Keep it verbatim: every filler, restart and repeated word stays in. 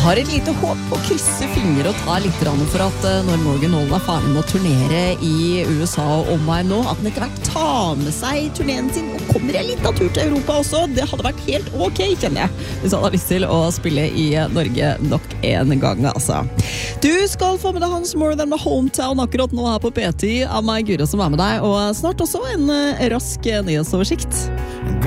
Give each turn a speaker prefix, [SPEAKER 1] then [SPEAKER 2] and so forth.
[SPEAKER 1] har et lite håp å krysse fingre og ta litt rann for at uh, når Morgan Wallen er ferdig med å turnere i U S A og omveien nå, at han etter hvert tar med seg turneen sin og kommer en liten tur til Europa også. Det hadde vært helt ok, kjenner jeg, hvis han har lyst til å spille i Norge nok en gang, altså. Du skal få med deg Hans More Than My Hometown akkurat nå her på P ti av meg, Guro, som er med deg, og snart også en uh, rask nyhetsoversikt.